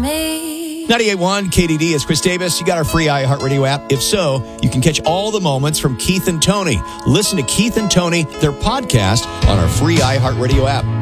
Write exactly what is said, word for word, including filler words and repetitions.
me. ninety-eight point one K D D is Chris Davis. You got our free iHeartRadio app? If so, you can catch all the moments from Keith and Tony. Listen to Keith and Tony, their podcast, on our free iHeartRadio app.